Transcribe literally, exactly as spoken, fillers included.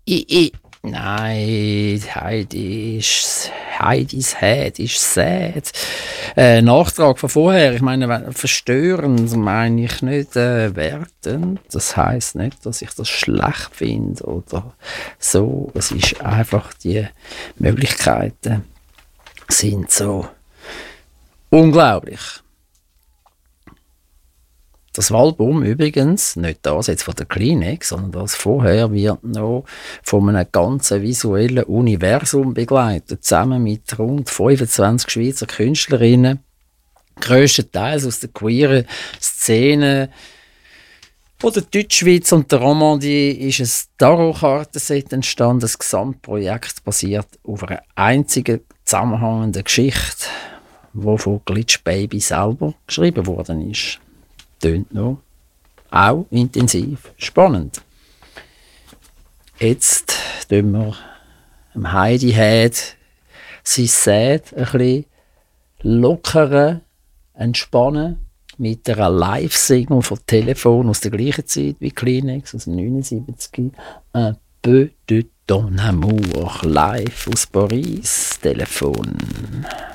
I, I. Nein, Heidi ist, Heidis Head ist sad. Äh, Nachtrag von vorher, ich meine, verstörend meine ich nicht äh, wertend. Das heisst nicht, dass ich das schlecht finde oder so. Es ist einfach, die Möglichkeiten sind so unglaublich. Das Album übrigens, nicht das jetzt von der Kleenex, sondern das vorher, wird noch von einem ganzen visuellen Universum begleitet, zusammen mit rund fünfundzwanzig Schweizer Künstlerinnen, grösstenteils aus der queeren Szene. Von der Deutschschweiz und der Romandie ist ein Tarotkartenset entstanden, das Gesamtprojekt basiert auf einer einzigen zusammenhängenden Geschichte, die von Glitch Baby selber geschrieben worden ist. Tönt noch auch intensiv spannend. Jetzt tun wir dem Heidi Head sein Sad ein bisschen lockern, entspannen mit einer Live-Single von Telefon aus der gleichen Zeit wie Kleenex aus dem neunundsiebzig. Un peu de ton amour, live aus Paris, Telefon.